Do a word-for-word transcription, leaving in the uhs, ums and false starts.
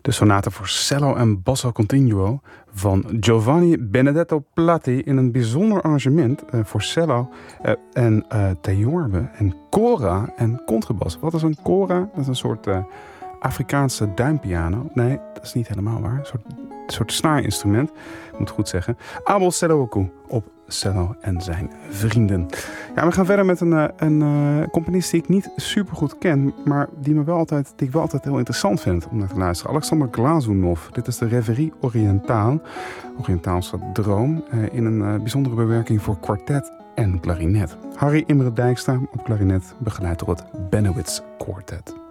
De sonate voor cello en basso continuo van Giovanni Benedetto Platti in een bijzonder arrangement uh, voor cello uh, en uh, theorbe en cora en contrabas. Wat is een cora? Dat is een soort uh, Afrikaanse duimpiano. Nee, dat is niet helemaal waar. Een soort, een soort snaarinstrument, ik moet het goed zeggen. Abel Selouoku op cello en zijn vrienden. Ja, we gaan verder met een, een uh, componist die ik niet super goed ken, maar die, me wel altijd, die ik wel altijd heel interessant vind om naar te luisteren. Alexander Glazunov. Dit is de Rêverie Orientale, Oriëntaalse droom, uh, in een uh, bijzondere bewerking voor kwartet en klarinet. Harry Imre Dijkstra op klarinet, begeleid door het Bennewitz Quartet.